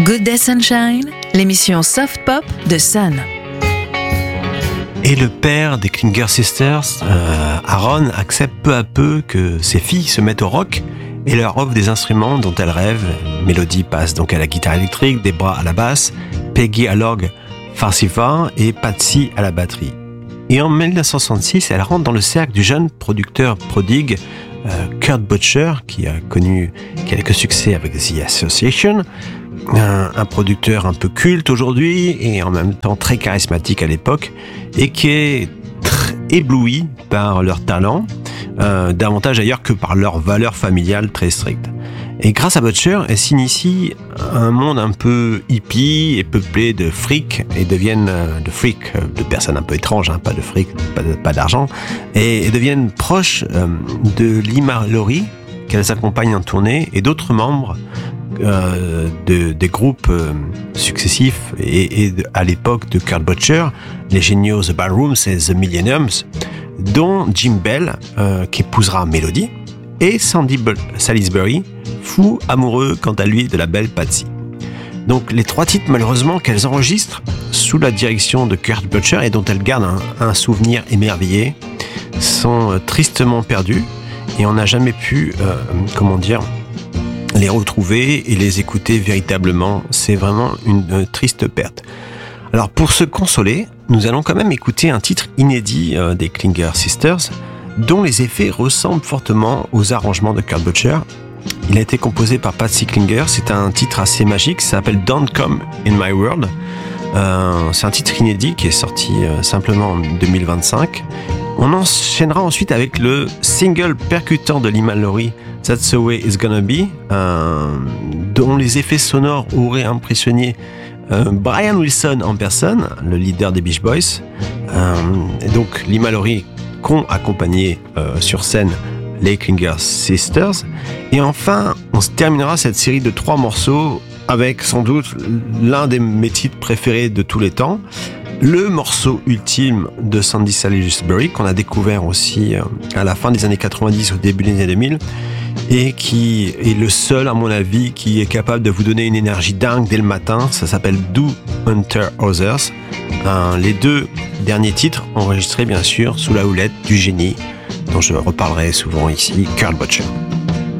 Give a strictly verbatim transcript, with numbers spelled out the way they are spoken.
Good Day Sunshine, l'émission Soft Pop de Sun. Et le père des Klinger Sisters, euh, Aaron, accepte peu à peu que ses filles se mettent au rock et leur offre des instruments dont elles rêvent. Mélodie passe donc à la guitare électrique, Debra à la basse, Peggy à l'orgue farcifar et Patsy à la batterie. Et en dix-neuf cent soixante-six, elle rentre dans le cercle du jeune producteur prodigue euh, Kurt Buttcher, qui a connu quelques succès avec The Association, un, un producteur un peu culte aujourd'hui et en même temps très charismatique à l'époque, et qui est très ébloui par leur talent, euh, davantage d'ailleurs que par leur valeur familiale très stricte. Et grâce à Buttcher, elle s'initie à un monde un peu hippie et peuplé de fric, et deviennent euh, de fric, euh, de personnes un peu étranges, hein, pas de fric, pas, de, pas d'argent, et, et deviennent proches euh, de Lima Lori, qu'elles accompagnent en tournée, et d'autres membres euh, de, des groupes euh, successifs, et, et de, à l'époque de Kurt Buttcher, les géniaux The Ballrooms et The Millenniums, dont Jim Bell, euh, qui épousera Melody, et Sandy Salisbury, fou amoureux quant à lui de la belle Patsy. Donc les trois titres malheureusement qu'elles enregistrent sous la direction de Kurt Buttcher et dont elles gardent un, un souvenir émerveillé sont euh, tristement perdus et on n'a jamais pu, euh, comment dire, les retrouver et les écouter véritablement. C'est vraiment une, une triste perte. Alors pour se consoler, nous allons quand même écouter un titre inédit euh, des Klinger Sisters, dont les effets ressemblent fortement aux arrangements de Kurt Buttcher. Il a été composé par Patsy Klinger, c'est un titre assez magique, ça s'appelle Don't Come in My World. Euh, c'est un titre inédit qui est sorti euh, simplement en deux mille vingt-cinq. On enchaînera ensuite avec le single percutant de Lima Lori, That's the Way It's Gonna Be, euh, dont les effets sonores auraient impressionné euh, Brian Wilson en personne, le leader des Beach Boys. Euh, et donc Lima Lori qu'ont accompagné euh, sur scène les Klinger Sisters. Et enfin, on se terminera cette série de trois morceaux avec sans doute l'un des mes titres préférés de tous les temps, le morceau ultime de Sandy Salisbury qu'on a découvert aussi euh, à la fin des années quatre-vingt-dix, au début des années deux mille, et qui est le seul, à mon avis, qui est capable de vous donner une énergie dingue dès le matin. Ça s'appelle Do Unto Others. Euh, les deux derniers titres enregistrés bien sûr sous la houlette du génie dont je reparlerai souvent ici, Kurt Buttcher.